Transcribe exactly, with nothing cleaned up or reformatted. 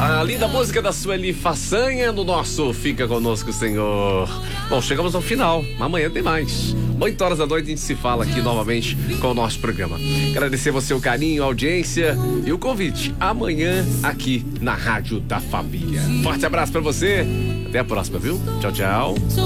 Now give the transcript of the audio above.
A linda música da Sueli Façanha no nosso Fica Conosco, Senhor. Bom, chegamos ao final. Amanhã tem mais. oito horas da noite a gente se fala aqui novamente com o nosso programa. Agradecer você o carinho, a audiência e o convite. Amanhã aqui na Rádio da Família. Forte abraço pra você. Até a próxima, viu? Tchau, tchau.